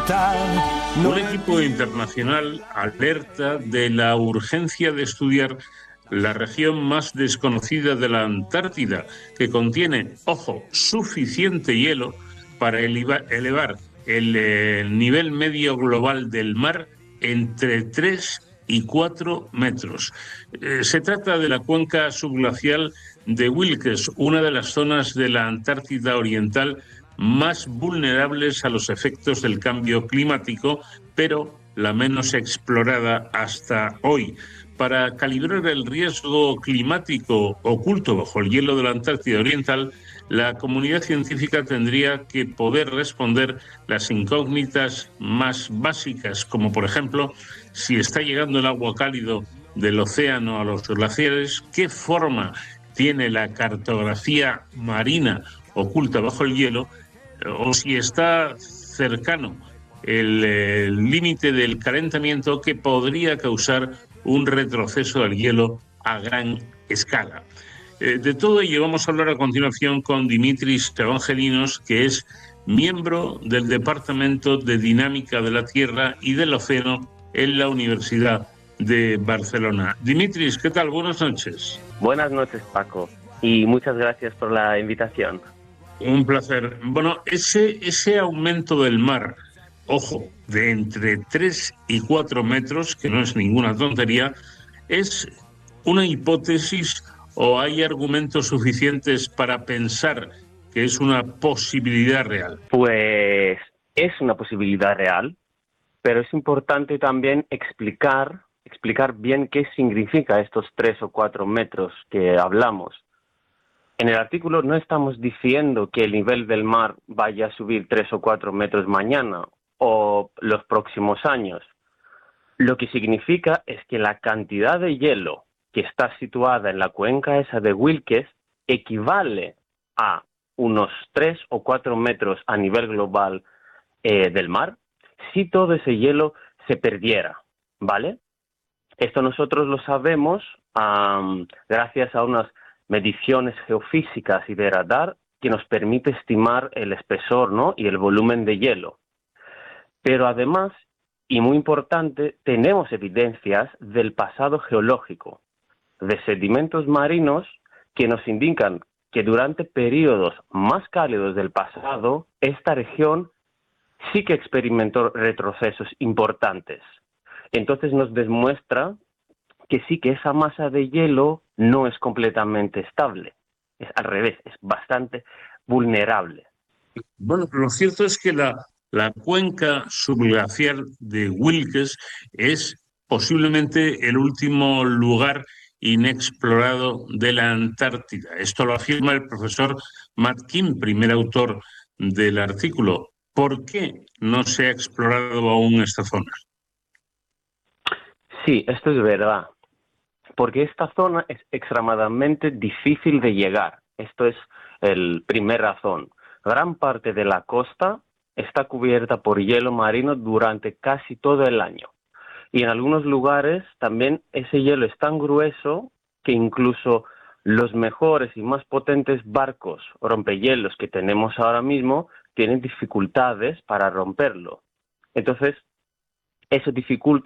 Un equipo internacional alerta de la urgencia de estudiar la región más desconocida de la Antártida, que contiene, ojo, suficiente hielo para elevar el nivel medio global del mar entre 3 y 4 metros. Se trata de la cuenca subglacial de Wilkes, una de las zonas de la Antártida Oriental más vulnerables a los efectos del cambio climático, pero la menos explorada hasta hoy. Para calibrar el riesgo climático oculto bajo el hielo de la Antártida Oriental, la comunidad científica tendría que poder responder las incógnitas más básicas, como por ejemplo, si está llegando el agua cálido del océano a los glaciares, qué forma tiene la cartografía marina oculta bajo el hielo, o si está cercano el límite del calentamiento que podría causar un retroceso del hielo a gran escala. De todo ello vamos a hablar a continuación con Dimitris Evangelinos, que es miembro del Departamento de Dinámica de la Tierra y del Océano en la Universidad de Barcelona. Dimitris, ¿qué tal? Buenas noches. Buenas noches, Paco, y muchas gracias por la invitación. Un placer. Bueno, ese aumento del mar, ojo, de entre 3 y 4 metros, que no es ninguna tontería, ¿es una hipótesis o hay argumentos suficientes para pensar que es una posibilidad real? Pues es una posibilidad real, pero es importante también explicar bien qué significa estos 3 o 4 metros que hablamos. En el artículo no estamos diciendo que el nivel del mar vaya a subir 3 o 4 metros mañana o los próximos años. Lo que significa es que la cantidad de hielo que está situada en la cuenca esa de Wilkes equivale a unos 3 o 4 metros a nivel global del mar si todo ese hielo se perdiera, ¿vale? Esto nosotros lo sabemos gracias a unas mediciones geofísicas y de radar que nos permite estimar el espesor, ¿no?, y el volumen de hielo. Pero además, y muy importante, tenemos evidencias del pasado geológico, de sedimentos marinos que nos indican que durante periodos más cálidos del pasado, esta región sí que experimentó retrocesos importantes. Entonces nos demuestra que sí que esa masa de hielo no es completamente estable. Es al revés, es bastante vulnerable. Bueno, lo cierto es que la cuenca subglacial de Wilkes es posiblemente el último lugar inexplorado de la Antártida. Esto lo afirma el profesor Matt Kim, primer autor del artículo. ¿Por qué no se ha explorado aún esta zona? Sí, esto es verdad, porque esta zona es extremadamente difícil de llegar. Esto es la primera razón. Gran parte de la costa está cubierta por hielo marino durante casi todo el año. Y en algunos lugares también ese hielo es tan grueso que incluso los mejores y más potentes barcos rompehielos que tenemos ahora mismo tienen dificultades para romperlo. Entonces, eso dificulta